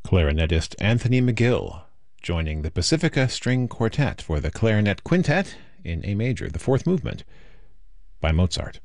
Clarinetist Anthony McGill joining the Pacifica String Quartet for the Clarinet Quintet in A major, the fourth movement by Mozart.